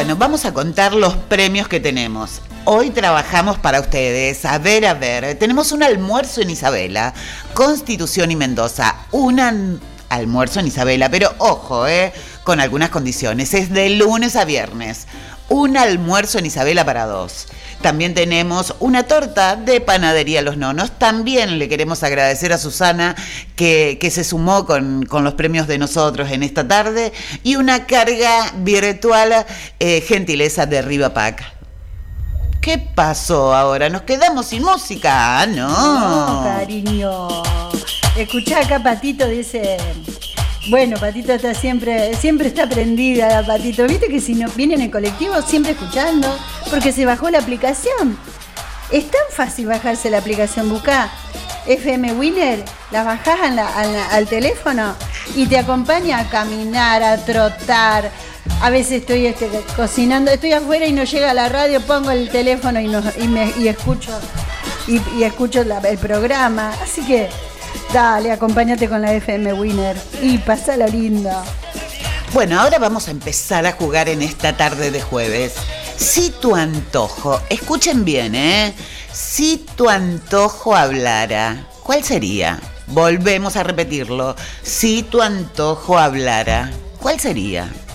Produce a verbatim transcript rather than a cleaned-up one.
Bueno, vamos a contar los premios que tenemos. Hoy trabajamos para ustedes. A ver, a ver. Tenemos un almuerzo en Isabela, Constitución y Mendoza. Un an- almuerzo en Isabela, pero ojo, eh, con algunas condiciones. Es de lunes a viernes. Un almuerzo en Isabela para dos. También tenemos una torta de panadería Los Nonos. También le queremos agradecer a Susana que, que se sumó con, con los premios de nosotros en esta tarde. Y una carga virtual, eh, gentileza de Rivapac. ¿Qué pasó ahora? ¿Nos quedamos sin música? Ah, no. No, cariño. Escuchá acá, Patito dice... Bueno, Patito está siempre, siempre está prendida, Patito. ¿Viste que si no viene en el colectivo siempre escuchando? Porque se bajó la aplicación. Es tan fácil bajarse la aplicación. Buscá F M Winner, la bajás a la, a la, al teléfono y te acompaña a caminar, a trotar. A veces estoy este, cocinando, estoy afuera y no llega la radio, pongo el teléfono y, no, y, me, y escucho, y, y escucho la, el programa. Así que... Dale, acompáñate con la F M Winner y pasala lindo. Bueno, ahora vamos a empezar a jugar en esta tarde de jueves. Si tu antojo, escuchen bien, ¿eh? Si tu antojo hablara, ¿cuál sería? Volvemos a repetirlo. Si tu antojo hablara, ¿cuál sería?